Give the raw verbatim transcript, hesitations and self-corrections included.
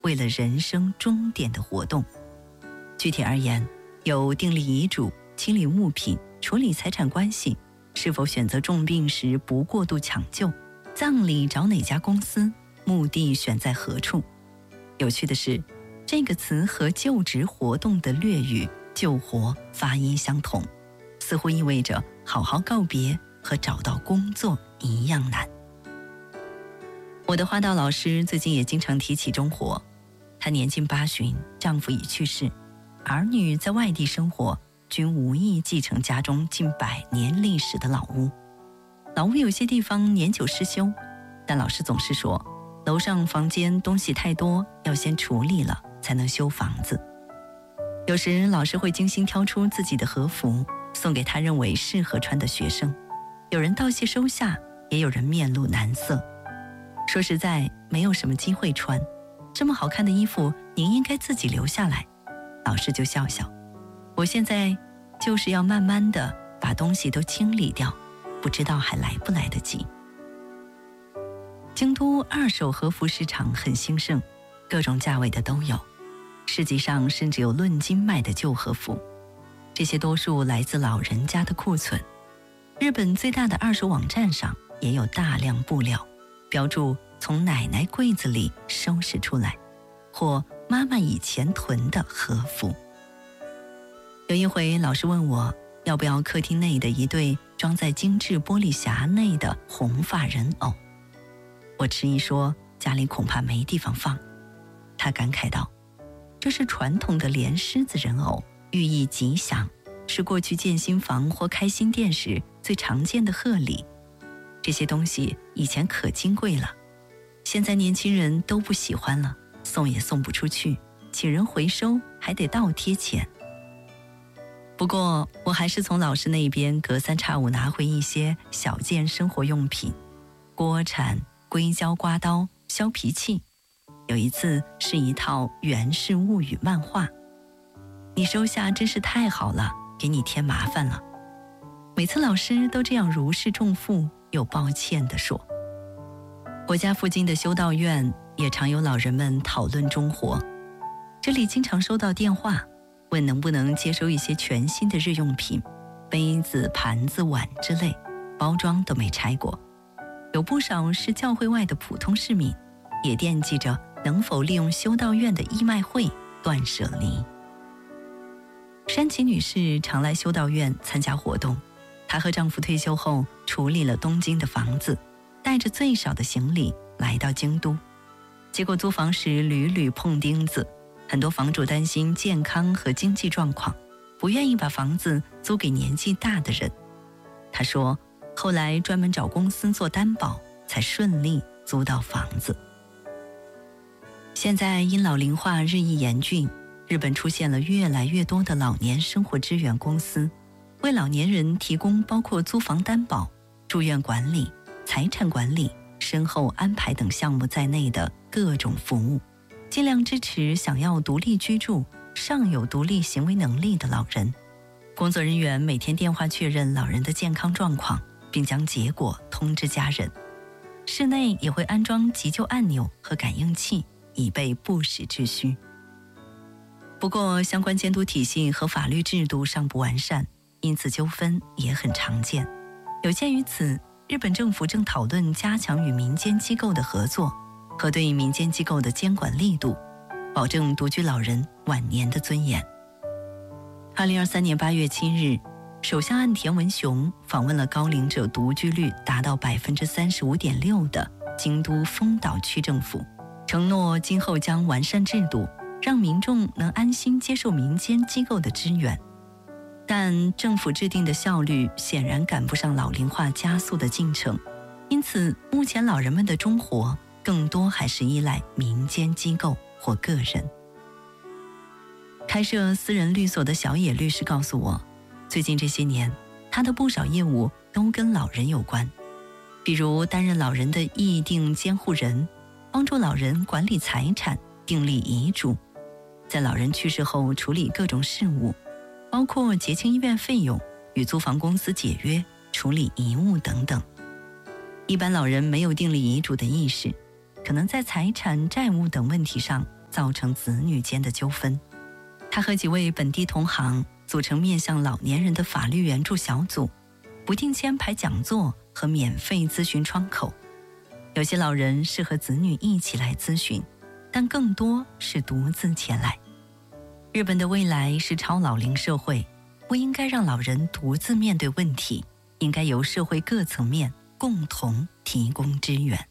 为了人生终点的活动。具体而言，有订立遗嘱、清理物品、处理财产关系，是否选择重病时不过度抢救，葬礼找哪家公司，墓地选在何处。有趣的是，这个词和就职活动的略语救活发音相同，似乎意味着好好告别和找到工作一样难。我的花道老师最近也经常提起中活，她年近八旬，丈夫已去世，儿女在外地生活，均无意继承家中近百年历史的老屋。老屋有些地方年久失修，但老师总是说，楼上房间东西太多，要先处理了才能修房子。有时老师会精心挑出自己的和服，送给他认为适合穿的学生，有人道谢收下，也有人面露难色。说实在，没有什么机会穿，这么好看的衣服您应该自己留下来。老师就笑笑，我现在就是要慢慢的把东西都清理掉，不知道还来不来得及。京都二手和服市场很兴盛，各种价位的都有，市集上甚至有论斤卖的旧和服，这些多数来自老人家的库存。日本最大的二手网站上也有大量布料，标注从奶奶柜子里收拾出来，或妈妈以前囤的和服。有一回老师问我要不要客厅内的一对装在精致玻璃匣内的红发人偶，我迟疑说家里恐怕没地方放。他感慨道，这是传统的莲狮子人偶，寓意吉祥，是过去建新房或开新店时最常见的贺礼。这些东西以前可金贵了，现在年轻人都不喜欢了，送也送不出去，请人回收还得倒贴钱。不过我还是从老师那边隔三差五拿回一些小件生活用品，锅铲、硅胶刮刀、削皮器。有一次是一套《源氏物语》漫画，你收下真是太好了，给你添麻烦了。每次老师都这样如释重负又抱歉地说。我家附近的修道院也常有老人们讨论中活，这里经常收到电话，问能不能接收一些全新的日用品，杯子、盘子、碗之类，包装都没拆过。有不少是教会外的普通市民，也惦记着能否利用修道院的义卖会断舍离。山崎女士常来修道院参加活动，她和丈夫退休后处理了东京的房子，带着最少的行李来到京都，结果租房时屡屡碰钉子，很多房主担心健康和经济状况，不愿意把房子租给年纪大的人。她说，后来专门找公司做担保，才顺利租到房子。现在因老龄化日益严峻，日本出现了越来越多的老年生活支援公司，为老年人提供包括租房担保、住院管理、财产管理、身后安排等项目在内的各种服务，尽量支持想要独立居住、尚有独立行为能力的老人。工作人员每天电话确认老人的健康状况，并将结果通知家人。室内也会安装急救按钮和感应器，以备不时之需。不过相关监督体系和法律制度尚不完善，因此纠纷也很常见。有鉴于此，日本政府正讨论加强与民间机构的合作和对民间机构的监管力度，保证独居老人晚年的尊严。二零二三年八月七日，首相岸田文雄访问了高龄者独居率达到百分之三十五点六的京都丰岛区政府，承诺今后将完善制度，让民众能安心接受民间机构的支援。但政府制定的效率显然赶不上老龄化加速的进程，因此目前老人们的终活更多还是依赖民间机构或个人。开设私人律所的小野律师告诉我，最近这些年他的不少业务都跟老人有关，比如担任老人的议定监护人，帮助老人管理财产、订立遗嘱，在老人去世后处理各种事务，包括结清医院费用、与租房公司解约、处理遗物等等。一般老人没有订立遗嘱的意识，可能在财产、债务等问题上造成子女间的纠纷。他和几位本地同行组成面向老年人的法律援助小组，不定期安排讲座和免费咨询窗口。有些老人是和子女一起来咨询，但更多是独自前来。日本的未来是超老龄社会，不应该让老人独自面对问题，应该由社会各层面共同提供支援。